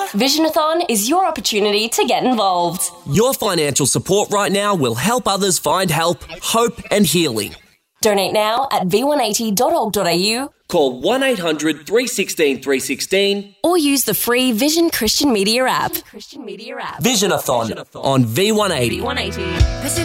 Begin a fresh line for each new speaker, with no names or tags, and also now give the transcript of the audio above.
Visionathon is your opportunity to get involved.
Your financial support right now will help others find help, hope and healing.
Donate now at v180.org.au.
Call 1800 316 316
or use the free Vision Christian Media app.
Visionathon on V180.